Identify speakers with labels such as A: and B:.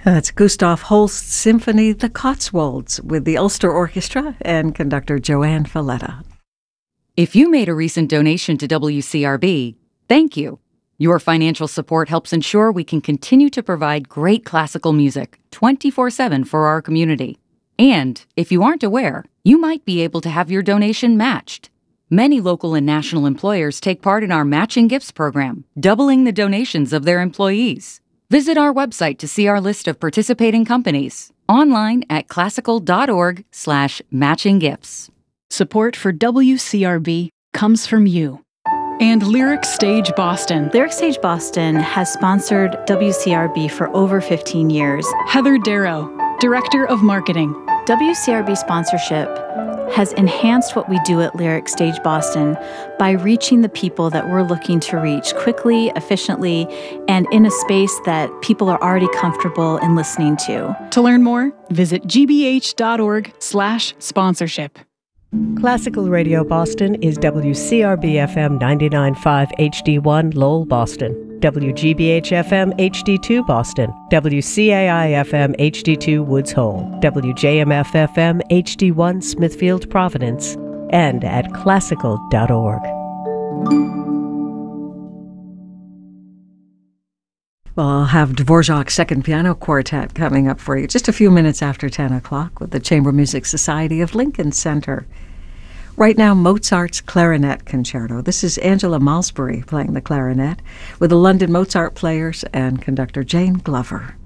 A: That's Gustav Holst's Symphony, The Cotswolds, with the Ulster Orchestra and conductor Joanne Falletta.
B: If you made a recent donation to WCRB, thank you. Your financial support helps ensure we can continue to provide great classical music 24/7 for our community. And if you aren't aware, you might be able to have your donation matched. Many local and national employers take part in our Matching Gifts program, doubling the donations of their employees. Visit our website to see our list of participating companies, online at classical.org/matchinggifts.
C: Support for WCRB comes from you. And Lyric Stage Boston.
D: Lyric Stage Boston has sponsored WCRB for over 15 years.
C: Heather Darrow, Director of Marketing.
D: WCRB sponsorship has enhanced what we do at Lyric Stage Boston by reaching the people that we're looking to reach quickly, efficiently, and in a space that people are already comfortable in listening to.
C: To learn more, visit gbh.org/sponsorship.
E: Classical Radio Boston is WCRB-FM 99.5 HD1 Lowell, Boston, WGBH-FM HD2 Boston, WCAI-FM HD2 Woods Hole, WJMF-FM HD1 Smithfield, Providence, and at classical.org.
A: Well, I'll have Dvorak's Second Piano Quartet coming up for you just a few minutes after 10 o'clock with the Chamber Music Society of Lincoln Center. Right now, Mozart's Clarinet Concerto. This is Angela Malsbury playing the clarinet with the London Mozart Players and conductor Jane Glover.